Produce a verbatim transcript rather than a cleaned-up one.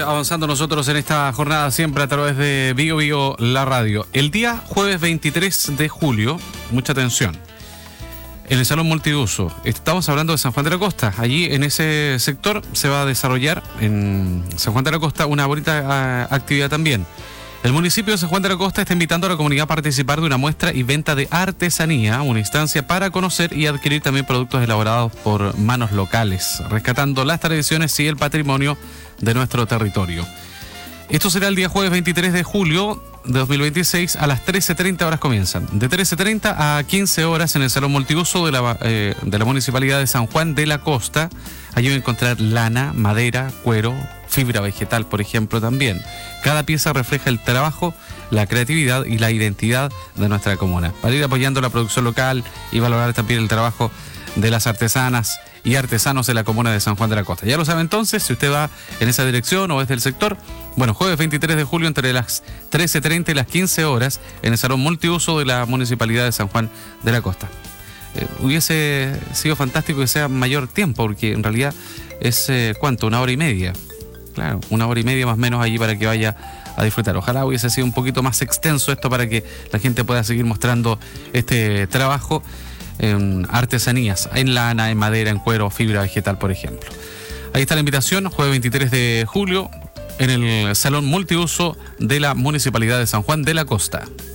avanzando nosotros en esta jornada siempre a través de Bio Bio la radio. El día jueves veintitrés de julio, mucha atención, en el Salón Multiuso, estamos hablando de San Juan de la Costa. Allí en ese sector se va a desarrollar en San Juan de la Costa una bonita uh, actividad también. El municipio de San Juan de la Costa está invitando a la comunidad a participar de una muestra y venta de artesanía, una instancia para conocer y adquirir también productos elaborados por manos locales, rescatando las tradiciones y el patrimonio de nuestro territorio. Esto será el día jueves veintitrés de julio de dos mil veintiséis, a las trece treinta horas comienzan. De trece treinta a quince horas en el Salón Multiuso de la, eh, de la Municipalidad de San Juan de la Costa. Allí va a encontrar lana, madera, cuero, fibra vegetal, por ejemplo, también. Cada pieza refleja el trabajo, la creatividad y la identidad de nuestra comuna, para ir apoyando la producción local y valorar también el trabajo de las artesanas y artesanos de la comuna de San Juan de la Costa. Ya lo sabe entonces, si usted va en esa dirección o es del sector, bueno, jueves veintitrés de julio entre las trece treinta y las quince horas en el Salón Multiuso de la Municipalidad de San Juan de la Costa. Eh, hubiese sido fantástico que sea mayor tiempo, porque en realidad es, eh, ¿cuánto? Una hora y media. Claro, una hora y media más o menos allí para que vaya a disfrutar. Ojalá hubiese sido un poquito más extenso esto para que la gente pueda seguir mostrando este trabajo en artesanías, en lana, en madera, en cuero, fibra vegetal, por ejemplo. Ahí está la invitación, jueves veintitrés de julio, en el Salón Multiuso de la Municipalidad de San Juan de la Costa.